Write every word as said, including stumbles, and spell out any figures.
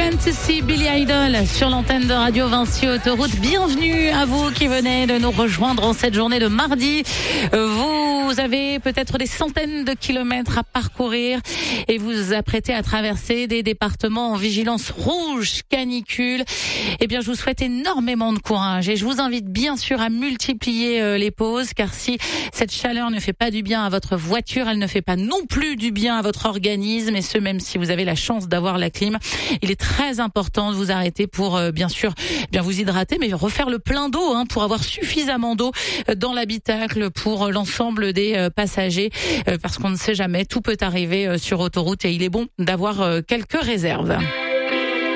Fantasy, Billy Idol sur l'antenne de Radio Vinci Autoroute. Bienvenue à vous qui venez de nous rejoindre en cette journée de mardi. Vous avez peut-être des centaines de kilomètres à parcourir et vous vous apprêtez à traverser des départements en vigilance rouge, canicule. Eh bien, je vous souhaite énormément de courage et je vous invite bien sûr à multiplier les pauses, car si cette chaleur ne fait pas du bien à votre voiture, elle ne fait pas non plus du bien à votre organisme, et ce même si vous avez la chance d'avoir la clim. Il est très important de vous arrêter pour euh, bien sûr bien vous hydrater, mais refaire le plein d'eau hein, pour avoir suffisamment d'eau dans l'habitacle pour l'ensemble des euh, passagers, euh, parce qu'on ne sait jamais, tout peut arriver euh, sur autoroute et il est bon d'avoir euh, quelques réserves.